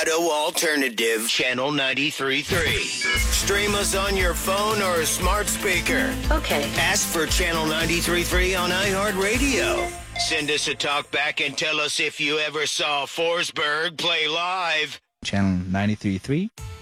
Colorado Alternative, Channel 93.3. Stream us on your phone or smart speaker. Okay. Ask for Channel 93.3 on iHeartRadio. Send us a talk back and tell us if you ever saw Forsberg play live. Channel 93.3